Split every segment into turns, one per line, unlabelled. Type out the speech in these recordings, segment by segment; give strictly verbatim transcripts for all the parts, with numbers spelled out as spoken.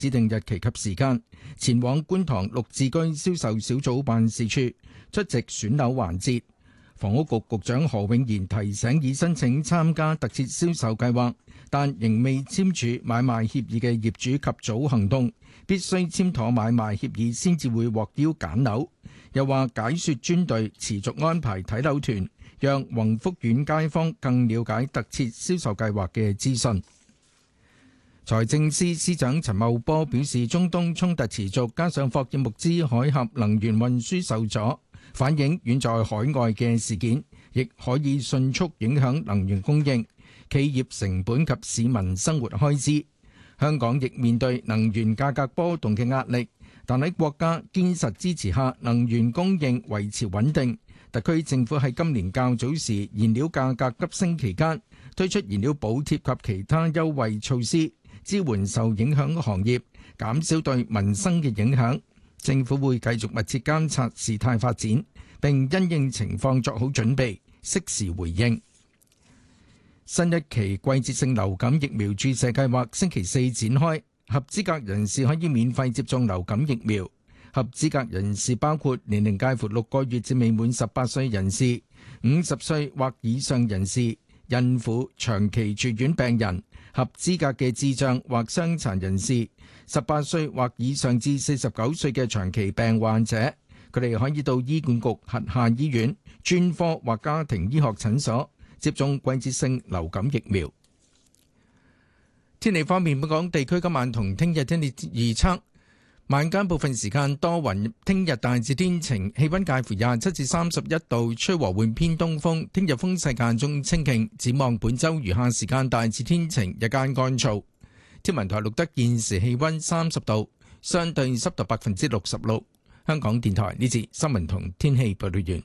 指定日期及時間，前往觀塘綠置居銷售小組辦事處出席選樓環節。房屋局局長何永賢提醒已申請參加特設銷售計劃，但仍未簽署買賣協議嘅業主及早行動，必須簽妥買賣協議先至會獲邀揀樓。又話解說專隊持續安排睇樓團，讓宏福苑街坊更了解特設銷售計劃嘅資訊。財政司司長陳茂波表示，中東衝突持續，加上霍爾木茲海峽能源運輸受阻，反映遠在海外嘅事件，亦可以迅速影響能源供應、企業成本及市民生活開支。香港亦面對能源價格波動嘅壓力，但喺國家堅實支持下，能源供應維持穩定。特區政府喺今年較早時燃料價格急升期間，推出燃料補貼及其他優惠措施，支援受影響嘅行業，減少對民生嘅影響。政府會繼續密切監察事態發展，並因應情況作好準備，適時回應。新一期季節性流感疫苗注射計劃星期四展開，合資格人士可以免費接種流感疫苗。合資格人士包括年齡介乎六個月至未滿十八歲人士、五十歲或以上人士、孕婦、長期住院病人、合資格嘅智障或傷殘人士、十八歲或以上至四十九歲嘅長期病患者，佢哋可以到醫管局轄下醫院、專科或家庭醫學診所接種季節性流感疫苗。天氣方面，本港地區今晚同聽日天氣預測，晚間部分時間多雲，聽日大致天晴，氣溫介乎廿七至三十一度，吹和緩偏東風。聽日風勢間中清勁，展望本週餘下時間大致天晴，日間乾燥。天文台錄得現時氣溫三十度，相對濕度百分之六十六。香港電台呢節新聞同天氣報道完。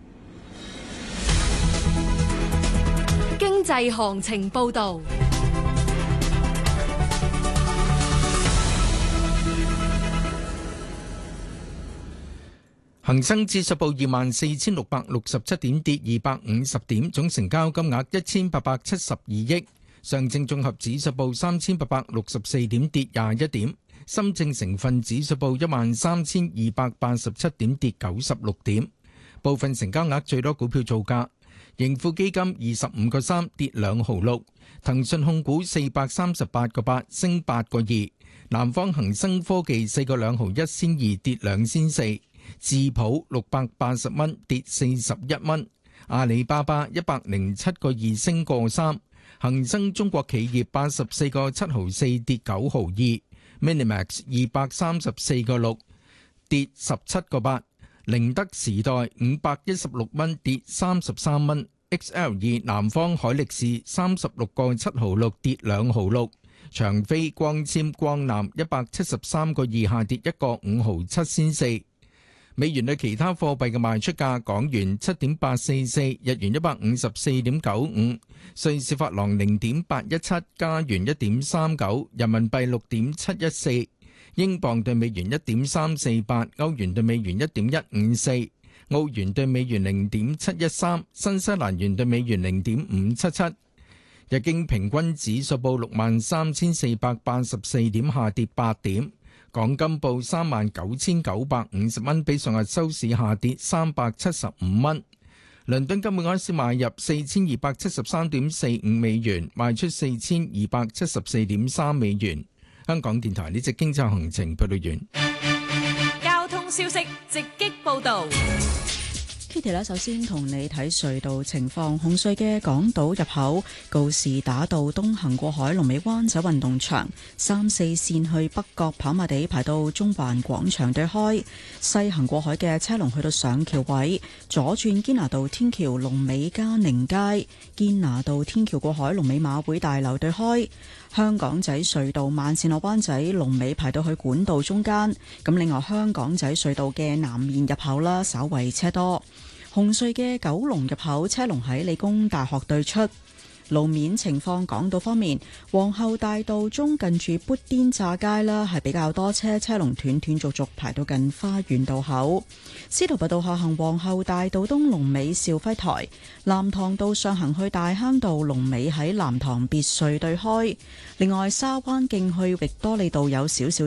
經濟行情報道。
恒生指數報二萬四千六百六十七點，跌二百五十點，總成交金額一千八百七十二億。上證綜合指數報三千八百六十四點，跌廿一點。深證成分指數報一萬三千二百八十七點，跌九十六點。部分成交額最多股票造價：盈富基金二十五個三，跌兩毫六；騰訊控股四百三十八個八，升八個二；南方恒生科技四個兩毫一仙二，跌兩仙四；智普六百八十蚊，跌四十一蚊；阿里巴巴一百零七個二，升個三；恒生中國企業八十四個七毫四，跌九毫二。Minimax 二百三十四個六，跌十七個八。寧德時代五百一十六蚊，跌三十三蚊。X L 二南方海力士三十六個七毫六，跌兩毫六。長飛光纖光纜一百七十三個二，下跌一個五毫七仙四。美元對其他貨幣嘅賣出價：港元七點八四四，日元一百五十四點九五，瑞士法郎零點八一七，加元一點三九，人民幣六點七一四，英鎊對美元一點三四八，歐元對美元一點一五四，澳元對美元零點七一三，新西蘭元對美元零點五七七。日經平均指數報六萬三千四百八十四點，下跌八點。港金報三萬九千九百五十蚊，比上日收市下跌三百七十五蚊。倫敦金每盎司買入四千二百七十三點四五美元，賣出四千二百七十四點三美元。香港電台呢隻經濟行情報道完。
交通消息直擊報道。
Kitty 咧，首先同你睇隧道情況。紅隧嘅港島入口告士打道東行過海，龍尾灣仔運動場；三四線去北角跑馬地排到中環廣場對開。西行過海嘅車龍去到上橋位，左轉堅拿道天橋龍尾嘉寧街，堅拿道天橋過海龍尾馬會大樓對開。香港仔隧道慢線落灣仔龍尾排到去管道中間。咁另外香港仔隧道嘅南面入口啦，稍為車多。紅隧嘅九龍入口車龍喺理工大學對出。 路面情況，港島方面，皇后大道中近住砵甸乍街啦，係比較多車，車龍斷斷續續排到近花園道口。司徒拔道下行皇后大道東龍尾兆輝台，藍塘道上行去大坑道龍尾喺藍塘別墅對開。另外，沙灣徑去域多利道有少少